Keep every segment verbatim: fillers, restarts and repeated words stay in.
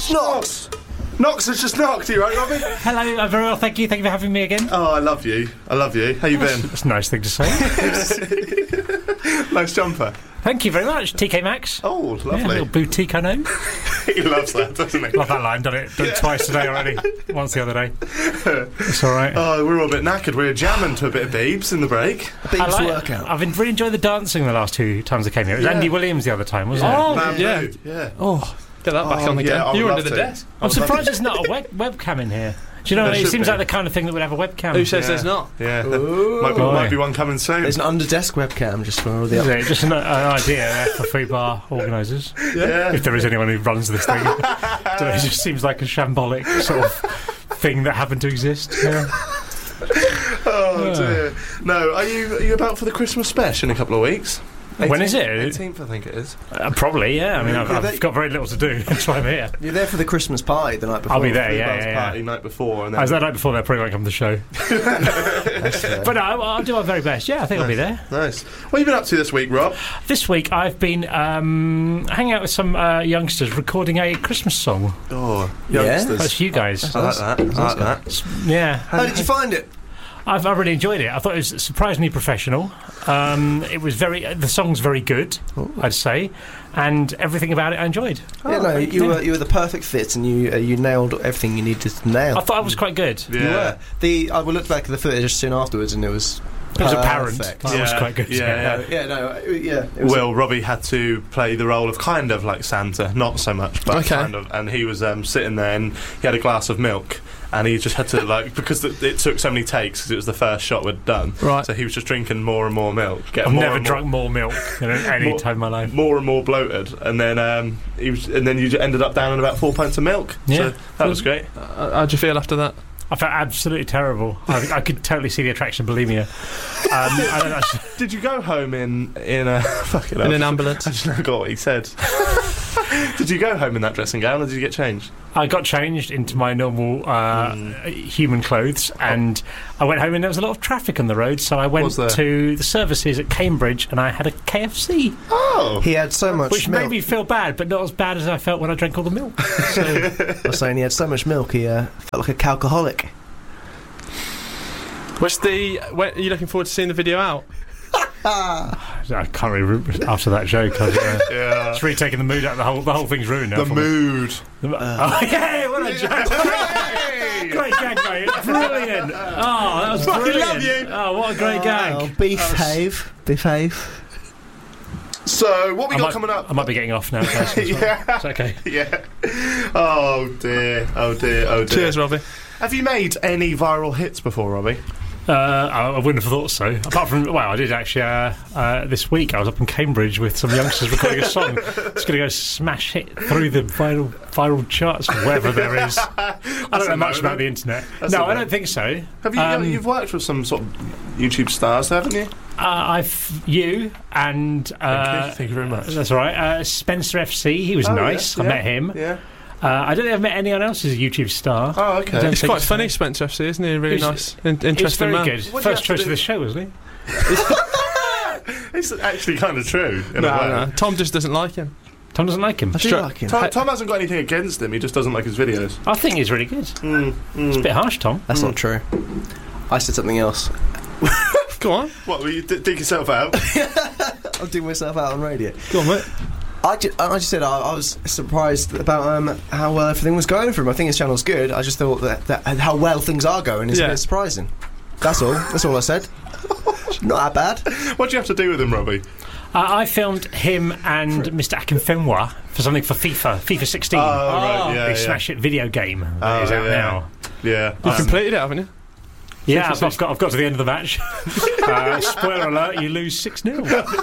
It's Knox! Knox has just knocked you, right, Robbie? Hello, I'm very well, thank you. Thank you for having me again. Oh, I love you. I love you. How you been? That's a nice thing to say. Nice jumper. Thank you very much, T K Maxx. Oh, lovely. Yeah, a little boutique, I know. He loves that, doesn't he? Love that line, done it, done it twice today already. Once the other day. It's all right. Oh, we're all a bit knackered. We were jamming to a bit of Beebs in the break. A Beebs I like- workout. I've been really enjoying the dancing the last two times I came here. It was Yeah. Andy Williams the other time, wasn't Oh, it? Bamboo. yeah. Yeah. Oh, get that back Oh, on the yeah, game. I would You were love under the to. desk. I'm surprised there's not a web- webcam in here. Do you know, There it should seems be. like the kind of thing that would have a webcam. Who says Yeah. there's not? Yeah. Ooh. Might be, Boy. might be one coming soon. There's an under-desk webcam just for all the... Is it? Just an, an idea there for food bar organisers. Yeah. If there is anyone who runs this thing. It just seems like a shambolic sort of thing that happened to exist. Yeah. Oh, Yeah. dear. No, are you, are you about for the Christmas special in a couple of weeks? When is it? eighteenth, I think it is. Uh, probably, yeah. I mean, I've, Yeah, I've they- got very little to do. That's why I'm here. You're there for the Christmas party the night before. I'll be there, Free yeah, Buzz yeah, party yeah. night before, and then As that night before, they probably won't come to the show. That's fair. But no, I'll, I'll do my very best. Yeah, I think I'll be there. nice. What have you been up to this week, Rob? This week, I've been um, hanging out with some uh, youngsters recording a Christmas song. Oh, Yeah? youngsters. That's you guys. I like that. I like that. S- Yeah. How did you find it? I've, I really enjoyed it. I thought it was surprisingly professional. Um, it was very. Uh, the song's very good, I'd say, and everything about it I enjoyed. yeah, no, thank you you. were you were the perfect fit, and you uh, you nailed everything you needed to nail. I thought I was quite good. Yeah. You were. The I looked back at the footage just soon afterwards, and it was. It was apparent. perfect. I was Yeah, quite good. yeah, Yeah, no, uh, yeah. It was Will, Robbie had to play the role of kind of like Santa, not so much, but Okay. kind of. And he was um, sitting there, and he had a glass of milk, and he just had to like because it, it took so many takes because it was the first shot we'd done. Right. So he was just drinking more and more milk. I've Getting more never and drunk more milk than at any More- time in my life. more, more and more bloated, and then um, he was, and then you just ended up down in about four pints of milk. Yeah. So that was great. Uh, how'd you feel after that? I felt absolutely terrible. I, I could totally see the attraction of bulimia. Um, I don't know. Did you go home in in a fucking In an ambulance? I just never got what he said. Did you go home in that dressing gown, or did you get changed? I got changed into my normal uh, human clothes, and I went home, and there was a lot of traffic on the road, so I went Was there? to the services at Cambridge, and I had a K F C, Oh, He had so much which milk. made me feel bad, but not as bad as I felt when I drank all the milk. So I was saying he had so much milk, he uh, felt like a calcoholic. What's the? When, are you looking forward to seeing the video out? I can't really re- after that joke. I've, uh, yeah. it's really taking the mood out. The whole the whole thing's ruined now. The for me. mood. The mo- oh, yeah, what a joke! Great gag, mate. Brilliant. Oh, that was Fucking brilliant. love you. Oh, what a great Oh, gag. behave, behave. So what we I got might, coming up? I might be getting off now. First, Yeah. It's okay. Yeah. Oh dear. Oh dear. Oh dear. Cheers, Robbie. Have you made any viral hits before, Robbie? Uh, I, I wouldn't have thought so. Apart from, well, I did actually uh, uh, this week. I was up in Cambridge with some youngsters recording a song. It's going to go smash hit through the viral viral charts, whatever there is. I don't know a much no, about no. the internet. That's no, a I no. don't think so. Have you? Um, you've worked with some sort of YouTube stars, haven't you? Uh, I've you and uh, Thank you. Thank you very much. That's all right. Uh, Spencer F C. He was Oh, nice. yeah, I yeah, met him. Yeah. Uh, I don't think I've met anyone else who's a YouTube star. Oh, I okay. don't It's think quite so. funny, Spencer F C, isn't he? Really He's- nice, in- He's interesting very man. good. What do you First have to choice of do? the show, wasn't he? It's actually kind of true in No, a way. no, Tom just doesn't like him. Tom doesn't like him. I do Stru- like him. Tom, Tom hasn't got anything against him. He just doesn't like his videos. I think he's really good. Mm, mm. It's a bit harsh, Tom. That's not true. I said something else. Go on, What? Will you d- dig yourself out? I'll dig myself out on radio. go on, mate. I just, I just said I, I was surprised about um, how well everything was going for him. I think his channel's good. I just thought that, that how well things are going is Yeah. a bit surprising. That's all. That's all I said. Not that bad. What do you have to do with him, Robbie? Uh, I filmed him and Mister Akinfenwa for something for FIFA, FIFA sixteen. Oh, right, yeah, the yeah. Smash It video game that Oh, is out yeah. now. Yeah. You Um, completed it, haven't you? Yeah, I've, I've got I've got to the end of the match. uh, spoiler alert: you lose six nil.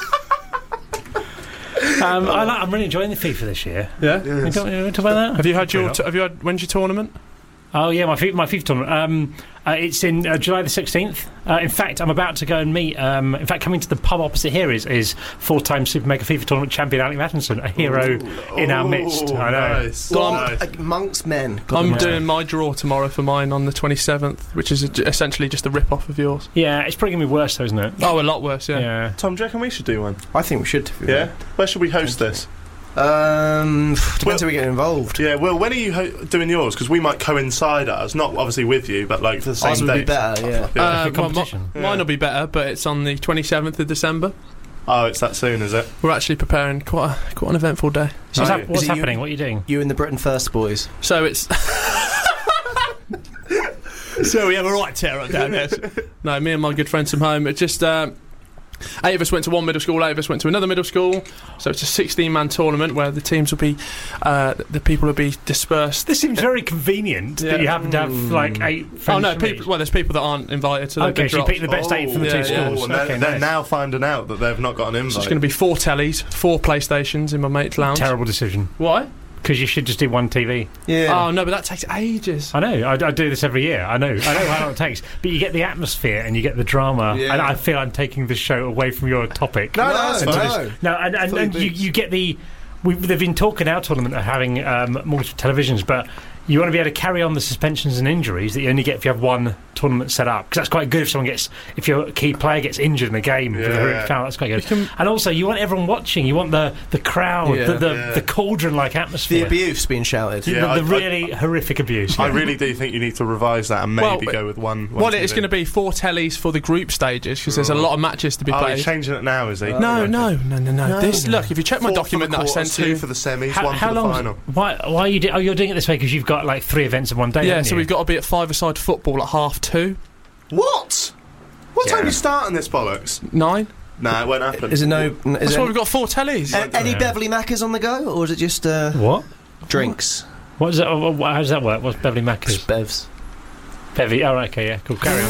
Um, I like, I'm really enjoying the FIFA this year. Yeah. You yes. talk, you talk about that? Have you had your? Probably T- have you had? When's your tournament? Oh yeah, my FIFA, my FIFA tournament. Um, uh, it's in uh, July the sixteenth. Uh, in fact, I'm about to go and meet. Um, in fact, coming to the pub opposite here is, is four-time Super Mega FIFA tournament champion Alec Mattinson, a hero in our midst. Ooh, I know. Nice. Well, nice. Like, amongst men. God, I'm yeah. doing my draw tomorrow for mine on the twenty-seventh, which is a, essentially just a rip-off of yours. Yeah, it's probably gonna be worse, though, isn't it? Oh, a lot worse, yeah. Yeah. Tom, do you reckon we should do one? I think we should. Yeah. Where should we host this? Um, depends Well- how we get involved. Yeah, well, when are you ho- doing yours? Because we might coincide ours, not obviously with you, but like the same Ours would be date. better, yeah. Yeah. Uh, For well, mi- competition. mine will be better, but it's on the twenty-seventh of December. Oh, it's that soon, is it? We're actually preparing quite a, quite an eventful day. So what's, Right. hap- what's Is it you- happening? What are you doing? You and the Britain First boys. So it's. So we have a right tear up down there. No, me and my good friends from home. It just um, eight of us went to one middle school, eight of us went to another middle school. So it's a sixteen-man tournament where the teams will be, uh, the people will be dispersed. This seems very convenient Yeah. that you happen to have like eight Oh friends. no, from people, each. well, there's people that aren't invited, so they've Okay, been so you dropped. pick the best eight from the yeah, two yeah. schools. Oh, and they're, Okay, they're nice. now finding out that they've not got an invite. So it's going to be four tellies, four PlayStations in my mate's lounge. Terrible decision. Why? Because you should just do one T V. Yeah. Oh no, but that takes ages. I know. I, I do this every year. I know. I know how long it takes. But you get the atmosphere and you get the drama. Yeah. And I feel I'm taking the show away from your topic. No, no, no, that's fine. no. No, and, and, Fully and you, boots. you get the. We, they've been talking our tournament of having um, multiple televisions, but you want to be able to carry on the suspensions and injuries that you only get if you have one tournament set up. Because that's quite good if someone gets, if your key player gets injured in a game, with a Yeah. horrific foul, that's quite good. can- And also, you want everyone watching. You want the the crowd, Yeah. the the, Yeah. the cauldron-like The atmosphere, abuse being shouted. Yeah, the, I- the really horrific abuse. I really do think you need to revise that and maybe Well, go with one. one Well, it's T V. going to be four tellies for the group stages because there's a Right. lot of matches to be Oh, played. he's changing it now, is he? No, no, no, no, no. No. This look. If you check my Four document for that the I sent quarters, to two you, for the semis, How, one how for the long? final. Why? Why are you? Do, oh, you're doing it this way because you've got like three events in one day. yeah. haven't So you? we've got to be at five-a-side football at half two, What? What time Yeah. are you starting this bollocks? nine. Nah, it won't happen. Is it no? Is That's there why we've got four tellies. a- any Yeah. Beverly Maccas on the go, or is it just uh, What? drinks? What is that? oh, what- How does that work? What's Beverly Macca's? Bevs. Bevy. Oh, right, okay, yeah, cool. Carry on.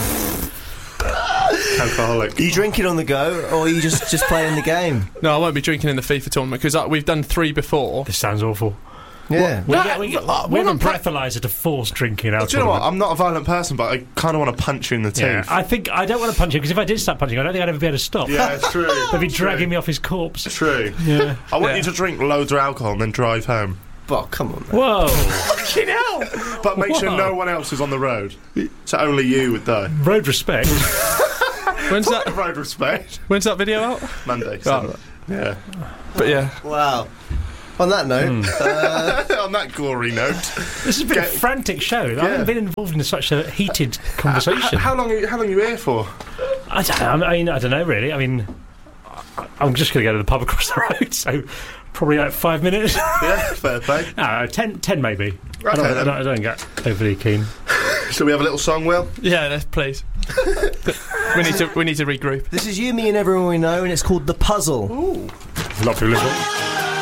Alcoholic. Are you drinking on the go, or are you just just playing the game? No, I won't be drinking in the FIFA tournament because uh, we've done three before. This sounds awful. Yeah. We, No, get, we, get, uh, we we're have a not breathalyzer to force drinking out. Do you know what? I'm not a violent person, but I kind of want to punch you in the Yeah, teeth. I think I don't want to punch you because if I did start punching, I don't think I'd ever be able to stop. Yeah, it's true. They'd be It's dragging true. me off his corpse. True. Yeah. I want Yeah. you to drink loads of alcohol and then drive home. Oh, come on, man. Whoa. Fucking hell! But make sure Whoa. no one else is on the road. So only you would die. Road respect. When's that? Road respect. When's that video out? Monday. Oh, So, yeah. but yeah, Wow. On that note, uh, On that gory note. This has been Get- a frantic show. I haven't been involved in such a heated conversation. How, how long? Are you, how long are you here for? I don't know. I mean, I don't know really. I mean, I- I'm just going to go to the pub across the road, so probably like five minutes. Yeah, fair play. No, ten, ten maybe. I, don't, Okay, I, then. don't, I don't get overly keen. Shall we have a little song, Will? yeah, let's- please. we need to we need to regroup. this is you, me, and everyone we know, and it's called The Puzzle. Ooh. Love to listen.